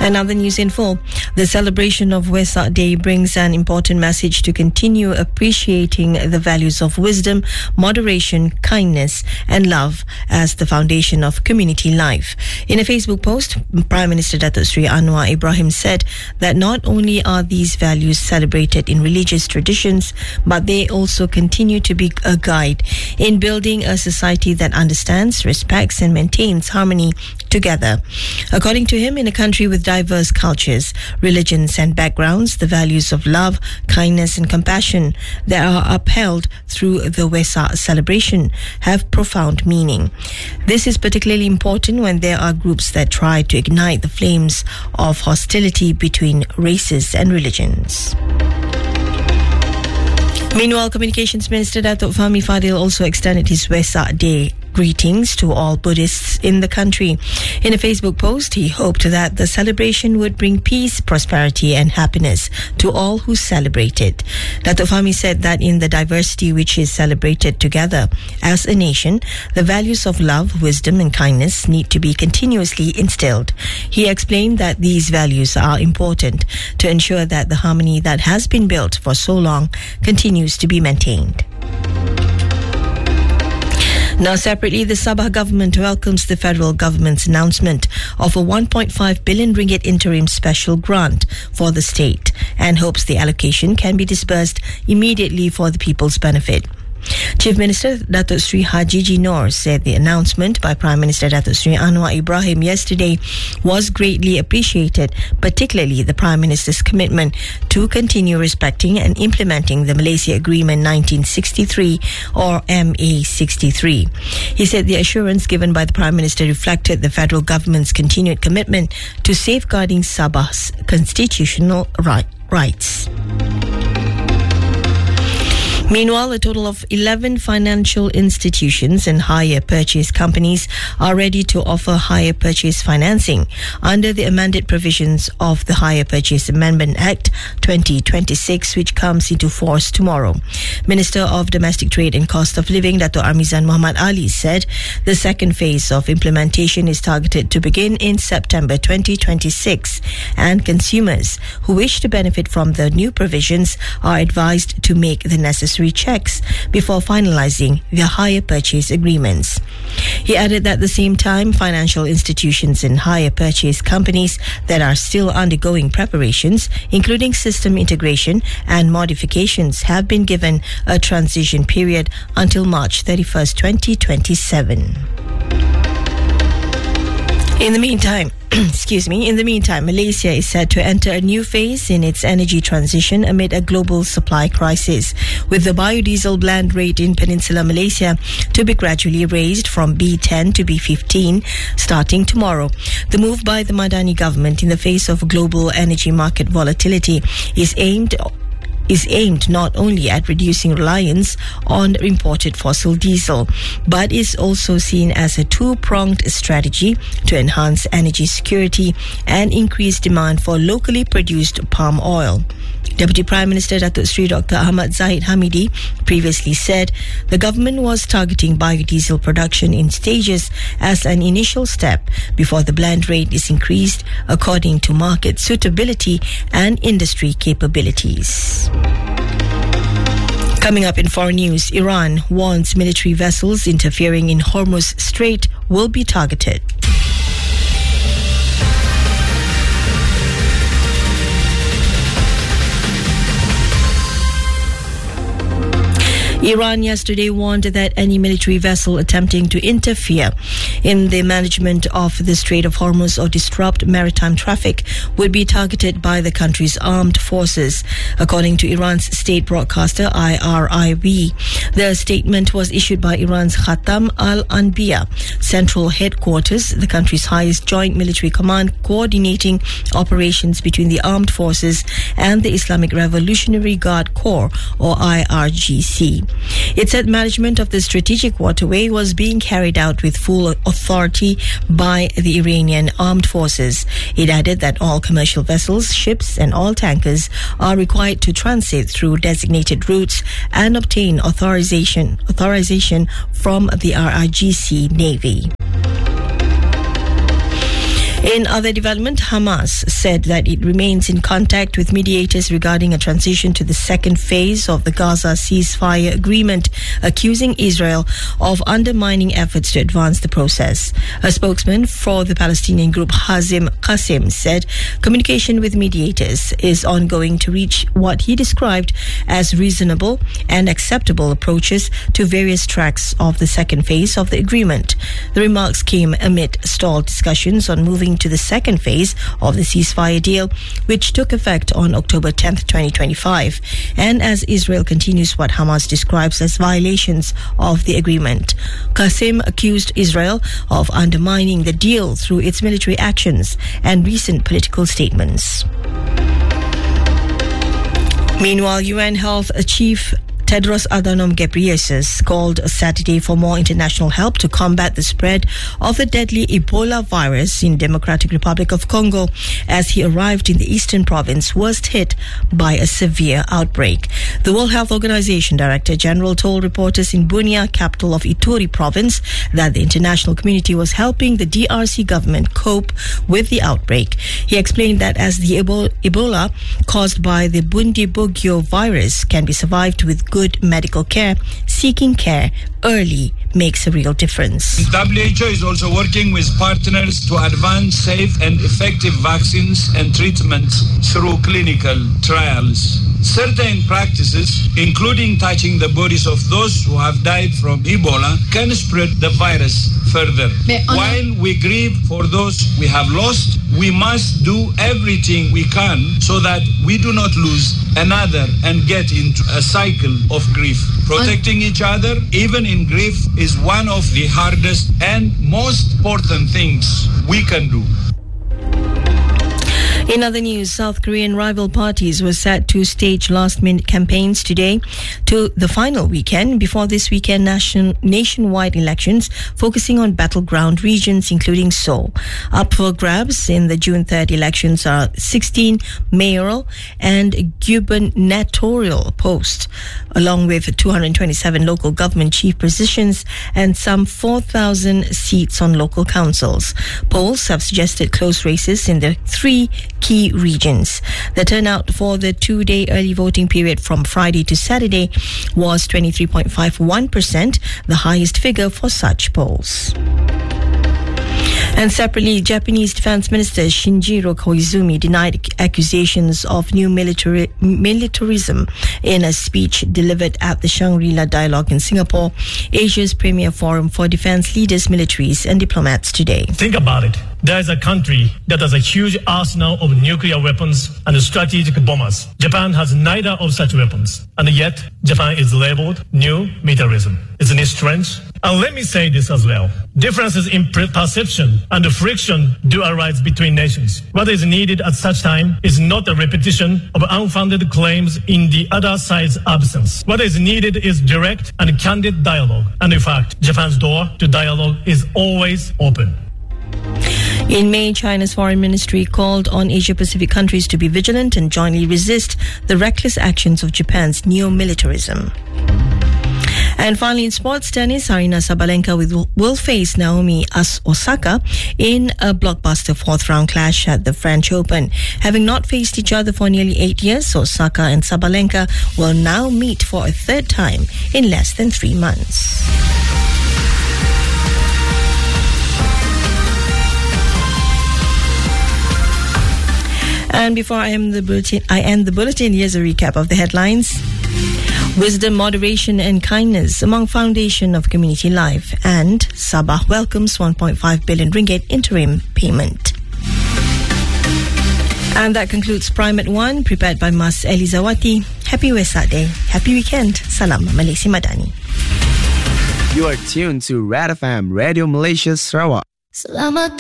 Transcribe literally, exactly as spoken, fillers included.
And now the news in full. The celebration of Wesak Day brings an important message to continue appreciating the values of wisdom, moderation, kindness and love as the foundation of community life. In a Facebook post, Prime Minister Datuk Seri Anwar Ibrahim said that not only are these values celebrated in religious traditions, but they also continue to be a guide in building a society that understands, respects and maintains harmony together. According to him, in a country with diverse cultures, religions and backgrounds, the values of love, kindness and compassion that are upheld through the Wesak celebration have profound meaning. This is particularly important when there are groups that try to ignite the flames of hostility between races and religions. Meanwhile, Communications Minister Datuk Fahmi Fadil also extended his Wesak Day greetings to all Buddhists in the country. In a Facebook post, he hoped that the celebration would bring peace, prosperity and happiness to all who celebrate it. Datuk Fahmi said that in the diversity which is celebrated together as a nation, the values of love, wisdom and kindness need to be continuously instilled. He explained that these values are important to ensure that the harmony that has been built for so long continues to be maintained. Now separately, the Sabah government welcomes the federal government's announcement of a one point five billion ringgit interim special grant for the state and hopes the allocation can be disbursed immediately for the people's benefit. Chief Minister Datuk Seri Haji Noor said the announcement by Prime Minister Datuk Seri Anwar Ibrahim yesterday was greatly appreciated, particularly the Prime Minister's commitment to continue respecting and implementing the Malaysia Agreement nineteen sixty-three or M A sixty-three. He said the assurance given by the Prime Minister reflected the federal government's continued commitment to safeguarding Sabah's constitutional right, rights. Meanwhile, a total of eleven financial institutions and hire purchase companies are ready to offer hire purchase financing under the amended provisions of the Hire Purchase Amendment Act twenty twenty-six, which comes into force tomorrow. Minister of Domestic Trade and Cost of Living, Datuk Armizan Muhammad Ali, said the second phase of implementation is targeted to begin in September twenty twenty-six, and consumers who wish to benefit from the new provisions are advised to make the necessary checks before finalizing their hire purchase agreements. He added that at the same time, financial institutions and hire purchase companies that are still undergoing preparations, including system integration and modifications, have been given a transition period until March thirty-first, twenty twenty-seven. In the meantime, excuse me, in the meantime, Malaysia is set to enter a new phase in its energy transition amid a global supply crisis, with the biodiesel blend rate in Peninsular Malaysia to be gradually raised from B ten to B fifteen starting tomorrow. The move by the Madani government in the face of global energy market volatility is aimed is aimed not only at reducing reliance on imported fossil diesel, but is also seen as a two-pronged strategy to enhance energy security and increase demand for locally produced palm oil. Deputy Prime Minister Datuk Seri Doctor Ahmad Zahid Hamidi previously said the government was targeting biodiesel production in stages as an initial step before the blend rate is increased according to market suitability and industry capabilities. Coming up in foreign news, Iran warns military vessels interfering in Hormuz Strait will be targeted. Iran yesterday warned that any military vessel attempting to interfere in the management of the Strait of Hormuz or disrupt maritime traffic would be targeted by the country's armed forces, according to Iran's state broadcaster I R I B. The statement was issued by Iran's Khatam al-Anbiya Central Headquarters, the country's highest joint military command coordinating operations between the armed forces and the Islamic Revolutionary Guard Corps, or I R G C. It said management of the strategic waterway was being carried out with full authority by the Iranian armed forces. It added that all commercial vessels, ships and all tankers are required to transit through designated routes and obtain authorization authorization from the I R G C Navy. In other development, Hamas said that it remains in contact with mediators regarding a transition to the second phase of the Gaza ceasefire agreement, accusing Israel of undermining efforts to advance the process. A spokesman for the Palestinian group Hazim Qasim said communication with mediators is ongoing to reach what he described as reasonable and acceptable approaches to various tracks of the second phase of the agreement. The remarks came amid stalled discussions on moving to the second phase of the ceasefire deal, which took effect on October tenth, twenty twenty-five, and as Israel continues what Hamas describes as violations of the agreement. Qasim accused Israel of undermining the deal through its military actions and recent political statements. Meanwhile, U N Health Chief Tedros Adhanom Ghebreyesus called Saturday for more international help to combat the spread of the deadly Ebola virus in Democratic Republic of Congo as he arrived in the eastern province worst hit by a severe outbreak. The World Health Organization Director General told reporters in Bunia, capital of Ituri province, that the international community was helping the D R C government cope with the outbreak. He explained that as the Ebola caused by the Bundibugyo virus can be survived with good medical care, seeking care early makes a real difference. W H O is also working with partners to advance safe and effective vaccines and treatments through clinical trials. Certain practices, including touching the bodies of those who have died from Ebola, can spread the virus further. While we grieve for those we have lost, we must do everything we can so that we do not lose another and get into a cycle of grief. Protecting each other, even in grief, is one of the hardest and most important things we can do. In other news, South Korean rival parties were set to stage last-minute campaigns today to the final weekend before this weekend nation, nationwide elections focusing on battleground regions including Seoul. Up for grabs in the June third elections are sixteen mayoral and gubernatorial posts, along with two hundred twenty-seven local government chief positions and some four thousand seats on local councils. Polls have suggested close races in the three key regions. The turnout for the two-day early voting period from Friday to Saturday was twenty-three point five one percent, the highest figure for such polls. And separately, Japanese Defense Minister Shinjiro Koizumi denied accusations of new military, militarism in a speech delivered at the Shangri-La Dialogue in Singapore, Asia's premier forum for defense leaders, militaries and diplomats today. Think about it. There is a country that has a huge arsenal of nuclear weapons and strategic bombers. Japan has neither of such weapons, and yet Japan is labeled new militarism. Isn't it strange? And let me say this as well. Differences in perception and friction do arise between nations. What is needed at such time is not a repetition of unfounded claims in the other side's absence. What is needed is direct and candid dialogue. And in fact, Japan's door to dialogue is always open. In May, China's foreign ministry called on Asia-Pacific countries to be vigilant and jointly resist the reckless actions of Japan's neo-militarism. And finally, in sports tennis, Aryna Sabalenka will, will face Naomi Osaka in a blockbuster fourth-round clash at the French Open. Having not faced each other for nearly eight years, Osaka and Sabalenka will now meet for a third time in less than three months. And before I end the bulletin, I end the bulletin, here's a recap of the headlines. Wisdom, moderation and kindness among Foundation of Community Life, and Sabah welcomes one point five billion ringgit interim payment. And that concludes Prime at one, prepared by Mas Elizawati. Happy Wesak Day. Happy weekend. Salam Malaysia Madani. You are tuned to Red F M Radio Malaysia Sarawak. Selamat